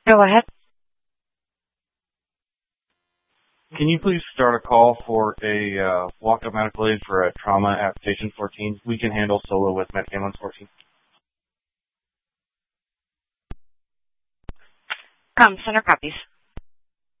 Go ahead. Can you please start a call for a walk-up medical aid for a trauma at station 14? We can handle solo with Medicam 14. Center copies.